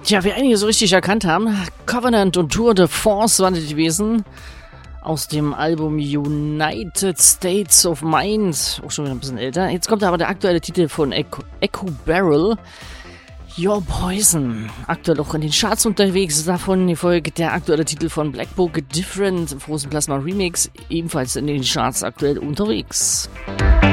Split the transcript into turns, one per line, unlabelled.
Tja, wir einige so richtig erkannt haben, Covenant und Tour de Force waren die gewesen. Aus dem Album United States of Mind. Auch schon wieder ein bisschen älter. Jetzt kommt aber der aktuelle Titel von Echo Barrel. Your Poison. Aktuell auch in den Charts unterwegs. Davon gefolgt der aktuelle Titel von Black Book Different. Frozen Plasma Remix. Ebenfalls in den Charts aktuell unterwegs.